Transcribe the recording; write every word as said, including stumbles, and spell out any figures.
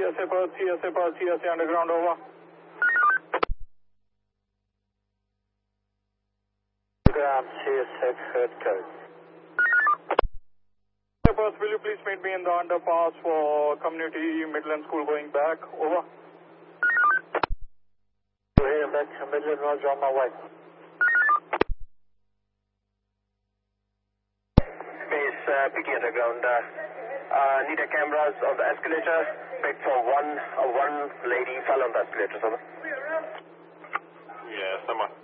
S A Perth, C S A Perth, C S A Underground, over. Ground, C S A Perth code. Perth, will you please meet me in the underpass for Community Midland School going back, over. Here, back to Midland, Roger, on my way. Base uh, Picky Underground. Uh, uh, need a cameras on the escalator. Pick for one, uh, one lady fell on the escalator, sir. Yeah, someone.